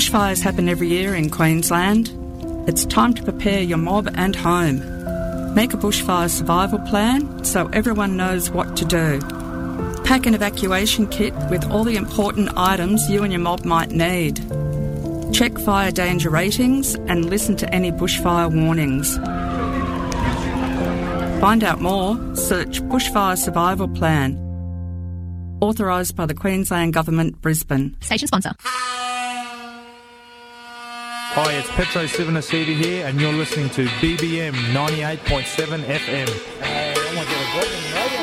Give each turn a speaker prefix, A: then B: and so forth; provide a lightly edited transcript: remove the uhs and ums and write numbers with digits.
A: Bushfires happen every year in Queensland. It's time to prepare your mob and home. Make a bushfire survival plan so everyone knows what to do. Pack an evacuation kit with all the important items you and your mob might need. Check fire danger ratings and listen to any bushfire warnings. Find out more, search Bushfire Survival Plan. Authorised by the Queensland Government, Brisbane.
B: Station sponsor.
C: Hi, it's Petro Sivanasidi here, and you're listening to BBM 98.7 FM.